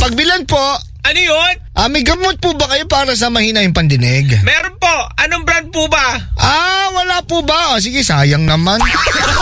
Pagbilan po. Ano yun? May gamot po ba kayo para sa mahina yung pandinig? Meron po. Anong brand po ba? Wala po ba? Sige, sayang naman.